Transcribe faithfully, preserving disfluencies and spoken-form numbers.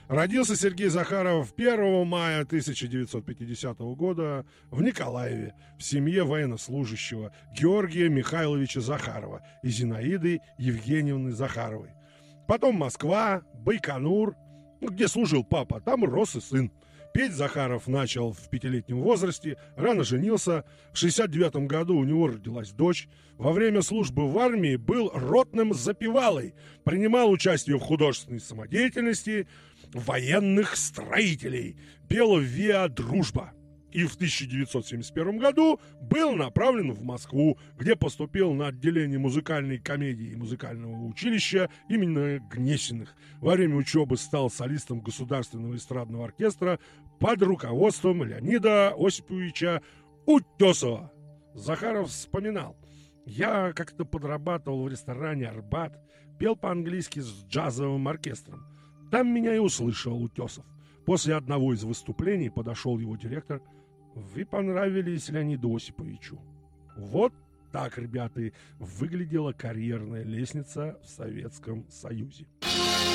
Родился Сергей Захаров первого мая тысяча девятьсот пятидесятого года в Николаеве в семье военнослужащего Георгия Михайловича Захарова и Зинаиды Евгеньевны Захаровой. Потом Москва, Байконур, где служил папа, там рос и сын. Петь Захаров начал в пятилетнем возрасте, рано женился. В шестьдесят девятом году у него родилась дочь. Во время службы в армии был ротным запевалой, принимал участие в художественной самодеятельности военных строителей, пел в ВИА «Дружба». И в тысяча девятьсот семьдесят первом году был направлен в Москву, где поступил на отделение музыкальной комедии и музыкального училища имени Гнесиных. Во время учебы стал солистом Государственного эстрадного оркестра под руководством Леонида Осиповича Утесова. Захаров вспоминал: «Я как-то подрабатывал в ресторане «Арбат», пел по-английски с джазовым оркестром. Там меня и услышал Утесов. После одного из выступлений подошел его директор: вы понравились Леониду Осиповичу». Вот так, ребята, выглядела карьерная лестница в Советском Союзе.